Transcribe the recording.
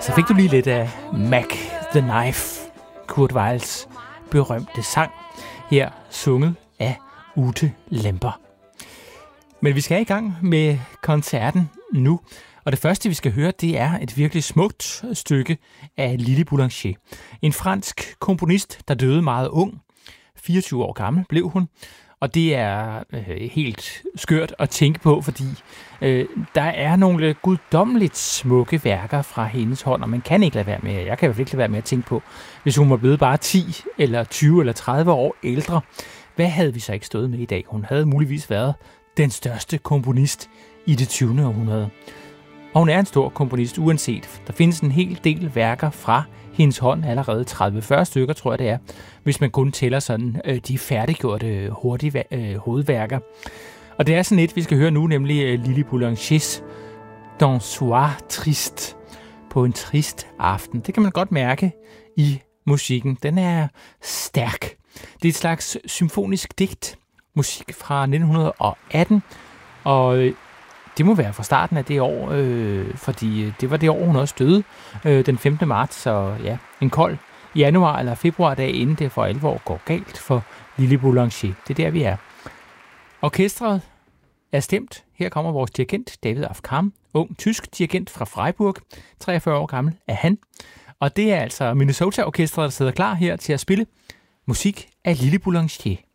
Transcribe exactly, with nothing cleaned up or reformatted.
Så fik du lige lidt af Mac the Knife, Kurt Weils berømte sang, her sunget af Ute Lemper. Men vi skal i gang med koncerten nu, og det første vi skal høre, det er et virkelig smukt stykke af Lili Boulanger. En fransk komponist, der døde meget ung. fireogtyve år gammel blev hun. Og det er øh, helt skørt at tænke på, fordi øh, der er nogle guddommeligt smukke værker fra hendes hånd, og man kan ikke lade være med, jeg kan i hvert fald ikke lade være med at tænke på, hvis hun var blevet bare ti eller tyve eller tredive år ældre, hvad havde vi så ikke stået med i dag? Hun havde muligvis været den største komponist i det tyvende århundrede. Og hun er en stor komponist uanset. Der findes en hel del værker fra hendes hånd, allerede tredive til fyrre stykker, tror jeg det er, hvis man kun tæller sådan øh, de færdiggjorte hurtige øh, hovedværker. Og det er sådan et, vi skal høre nu, nemlig øh, Lili Boulangers D'un soir triste, på en trist aften. Det kan man godt mærke i musikken. Den er stærk. Det er et slags symfonisk digt, musik fra nitten atten, og øh, det må være fra starten af det år, øh, fordi det var det år, hun også døde, øh, den femte marts, så ja, en kold januar eller februardag, inden det for alvor går galt for Lili Boulanger. Det er der, vi er. Orkestret er stemt. Her kommer vores dirigent, David Afkam, ung tysk dirigent fra Freiburg, treogfyrre år gammel er han. Og det er altså Minnesota-orkestret, der sidder klar her til at spille musik af Lili Boulanger.